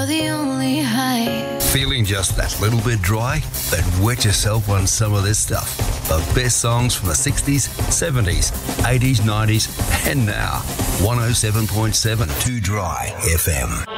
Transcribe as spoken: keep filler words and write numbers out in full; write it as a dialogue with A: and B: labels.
A: the only high.
B: Feeling just that little bit dry? Then wet yourself on some of this stuff. The best songs from the sixties, seventies, eighties, nineties, and now. one oh seven point seven Too Dry F M.